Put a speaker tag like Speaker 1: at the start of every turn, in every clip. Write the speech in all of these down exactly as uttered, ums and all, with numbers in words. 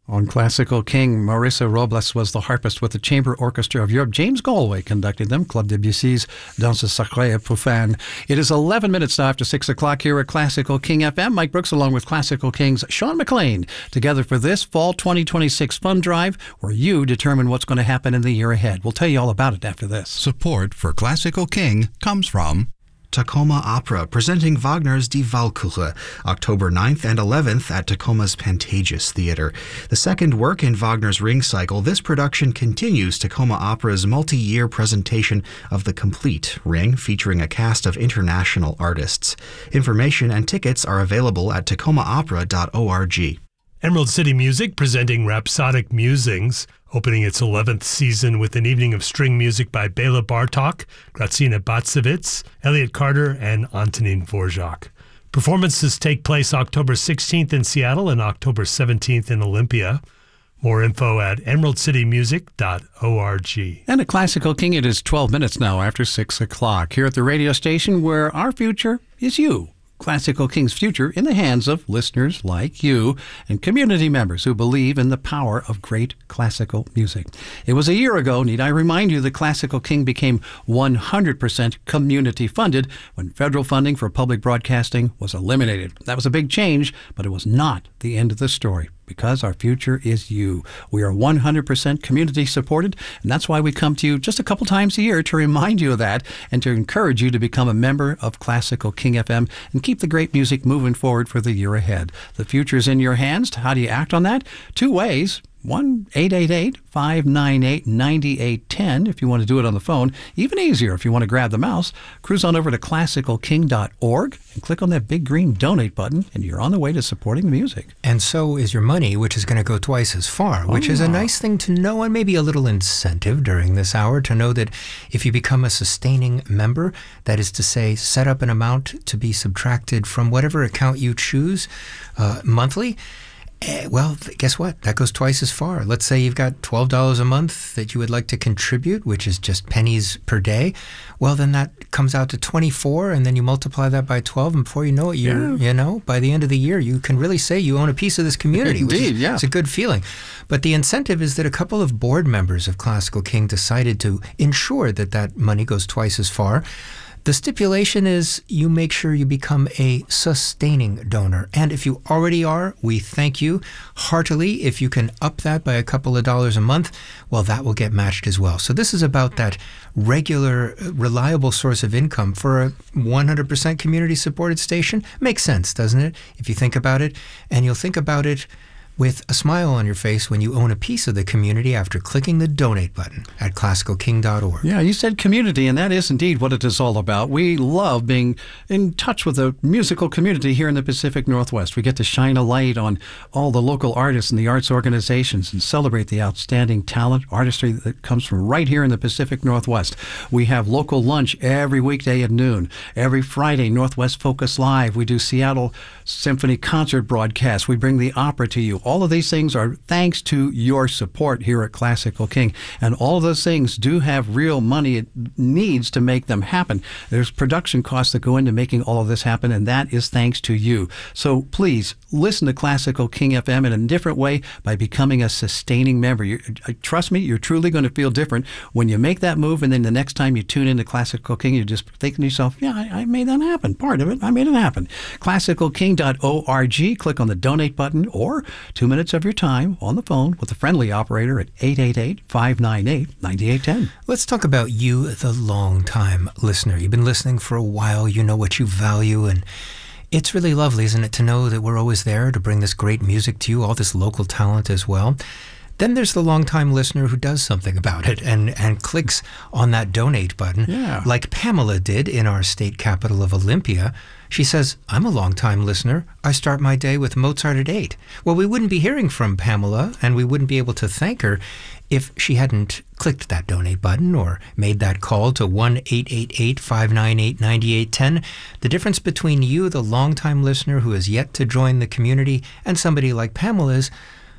Speaker 1: On Classical King, Marissa Robles was the harpist with the Chamber Orchestra of Europe. James Galway conducted them, Claude Debussy's Danse Sacrée et Profane. It is eleven minutes now after six o'clock here at Classical King F M. Mike Brooks along with Classical King's Sean McLean together for this Fall twenty twenty-six Fund Drive, where you determine what's going to happen in the year ahead. We'll tell you all about it after this.
Speaker 2: Support for Classical King comes from
Speaker 3: Tacoma Opera, presenting Wagner's Die Walküre, October ninth and eleventh at Tacoma's Pantages Theater. The second work in Wagner's Ring Cycle, this production continues Tacoma Opera's multi-year presentation of the complete Ring, featuring a cast of international artists. Information and tickets are available at tacoma opera dot org.
Speaker 4: Emerald City Music presenting Rhapsodic Musings, opening its eleventh season with an evening of string music by Bela Bartok, Grażyna Bacewicz, Elliot Carter, and Antonin Dvorak. Performances take place October sixteenth in Seattle and October seventeenth in Olympia. More info at emerald city music dot org.
Speaker 1: And at Classical King, it is twelve minutes now after six o'clock here at the radio station where our future is you. Classical King's future in the hands of listeners like you and community members who believe in the power of great classical music. It was a year ago, need I remind you, that Classical King became one hundred percent community funded when federal funding for public broadcasting was eliminated. That was a big change, but it was not the end of the story. Because our future is you. We are one hundred percent community supported, and that's why we come to you just a couple times a year to remind you of that and to encourage you to become a member of Classical King F M and keep the great music moving forward for the year ahead. The future is in your hands. How do you act on that? Two ways. one eight eight eight, five nine eight, nine eight one zero if you want to do it on the phone. Even easier if you want to grab the mouse. Cruise on over to classical king dot org and click on that big green donate button, and you're on the way to supporting the music.
Speaker 5: And so is your money, which is going to go twice as far, which oh. is a nice thing to know, and maybe a little incentive during this hour to know that if you become a sustaining member, that is to say, set up an amount to be subtracted from whatever account you choose uh, monthly, Eh, well, guess what? That goes twice as far. Let's say you've got twelve dollars a month that you would like to contribute, which is just pennies per day. Well, then that comes out to twenty-four, and then you multiply that by twelve, and before you know it, you're, yeah. you know, by the end of the year, you can really say you own a piece of this community.
Speaker 1: Indeed,
Speaker 5: which is,
Speaker 1: yeah.
Speaker 5: It's a good feeling. But the incentive is that a couple of board members of Classical King decided to ensure that that money goes twice as far. The stipulation is you make sure you become a sustaining donor. And if you already are, we thank you heartily. If you can up that by a couple of dollars a month, well, that will get matched as well. So this is about that regular, reliable source of income for a one hundred percent community-supported station. Makes sense, doesn't it, if you think about it? And you'll think about it with a smile on your face when you own a piece of the community after clicking the donate button at classical king dot org.
Speaker 1: Yeah, you said community, and that is indeed what it is all about. We love being in touch with the musical community here in the Pacific Northwest. We get to shine a light on all the local artists and the arts organizations and celebrate the outstanding talent, artistry that comes from right here in the Pacific Northwest. We have local lunch every weekday at noon. Every Friday, Northwest Focus Live. We do Seattle Symphony concert broadcasts. We bring the opera to you. All of these things are thanks to your support here at Classical King. And all of those things do have real money it needs to make them happen. There's production costs that go into making all of this happen, and that is thanks to you. So please listen to Classical King F M in a different way by becoming a sustaining member. You're, trust me, you're truly going to feel different when you make that move, and then the next time you tune into Classical King, you're just thinking to yourself, yeah, I, I made that happen. Part of it, I made it happen. classical king dot org. Click on the donate button, or two minutes of your time on the phone with a friendly operator at eight eight eight, five nine eight, nine eight one zero.
Speaker 5: Let's talk about you, the long-time listener. You've been listening for a while. You know what you value, and it's really lovely, isn't it, to know that we're always there to bring this great music to you, all this local talent as well. Then there's the long-time listener who does something about it and, and clicks on that donate button,
Speaker 1: yeah.
Speaker 5: like Pamela did in our state capital of Olympia. She says, I'm a long-time listener. I start my day with Mozart at eight. Well, we wouldn't be hearing from Pamela, and we wouldn't be able to thank her if she hadn't clicked that donate button or made that call to one eight eight eight, five nine eight, nine eight one zero. The difference between you, the long-time listener who has yet to join the community, and somebody like Pamela is,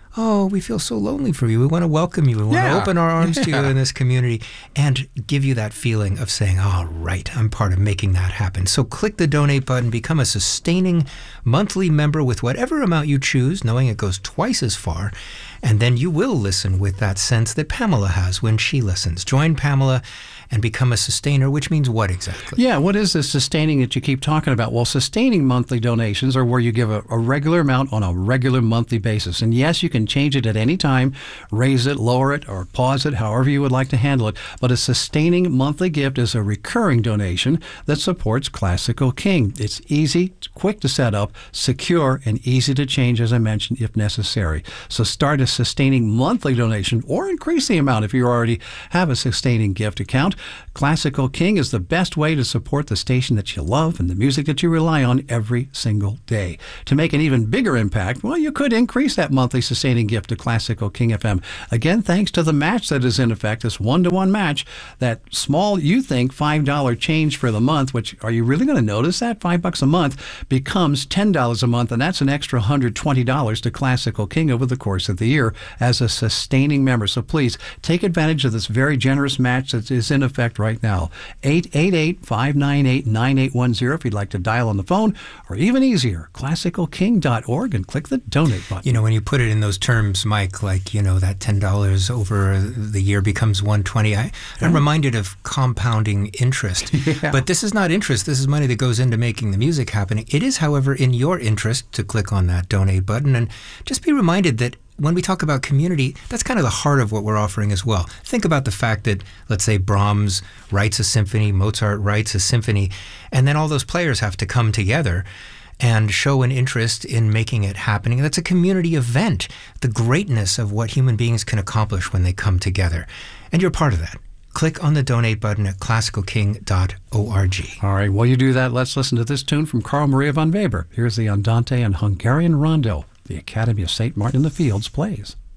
Speaker 5: oh, we feel so lonely for you. We want to welcome you. We want
Speaker 1: Yeah.
Speaker 5: to open our arms to you
Speaker 1: Yeah.
Speaker 5: in this community and give you that feeling of saying, all right, I'm part of making that happen. So click the donate button, become a sustaining monthly member with whatever amount you choose, knowing it goes twice as far. And then you will listen with that sense that Pamela has when she listens. Join Pamela and become a sustainer, which means what exactly?
Speaker 1: Yeah, what is this sustaining that you keep talking about? Well, sustaining monthly donations are where you give a, a regular amount on a regular monthly basis. And yes, you can change it at any time, raise it, lower it, or pause it, however you would like to handle it. But a sustaining monthly gift is a recurring donation that supports Classical King. It's easy, quick to set up, secure, and easy to change, as I mentioned, if necessary. So start a sustaining monthly donation or increase the amount if you already have a sustaining gift account. Classical King is the best way to support the station that you love and the music that you rely on every single day. To make an even bigger impact, well, you could increase that monthly sustaining gift to Classical King F M. Again, thanks to the match that is in effect, this one-to-one match, that small, you think, five dollars change for the month, which are you really going to notice that? Five bucks a month becomes ten dollars a month, and that's an extra one hundred twenty dollars to Classical King over the course of the year as a sustaining member. So please take advantage of this very generous match that is in effect right now. eight eight eight, five nine eight, nine eight one zero if you'd like to dial on the phone, or even easier, classical king dot org and click the donate button.
Speaker 5: You know, when you put it in those terms, Mike, like, you know, that ten dollars over the year becomes one hundred twenty dollars, I, I'm reminded of compounding interest.
Speaker 1: Yeah.
Speaker 5: But this is not interest. This is money that goes into making the music happening. It is, however, in your interest to click on that donate button and just be reminded that when we talk about community, that's kind of the heart of what we're offering as well. Think about the fact that, let's say, Brahms writes a symphony, Mozart writes a symphony, and then all those players have to come together and show an interest in making it happening. That's a community event, the greatness of what human beings can accomplish when they come together. And you're part of that. Click on the donate button at classical king dot org.
Speaker 1: All right, while you do that, let's listen to this tune from Carl Maria von Weber. Here's the Andante and Hungarian Rondo the Academy of Saint Martin in the Fields plays.